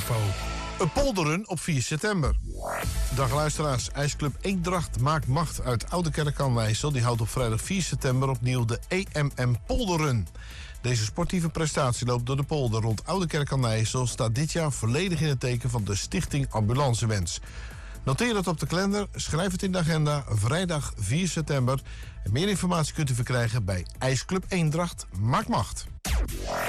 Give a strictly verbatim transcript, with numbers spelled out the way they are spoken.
info. Een polderrun op vier september. Dag luisteraars, IJsclub Eendracht Maakt Macht uit Oudekerk aan IJssel. Die houdt op vrijdag vier september opnieuw de E M M Polderrun. Deze sportieve prestatieloop door de polder rond Oudekerk aan IJssel staat dit jaar volledig in het teken van de Stichting Ambulancewens. Noteer het op de kalender, schrijf het in de agenda, vrijdag vier september. En meer informatie kunt u verkrijgen bij IJsclub Eendracht Maakt Macht.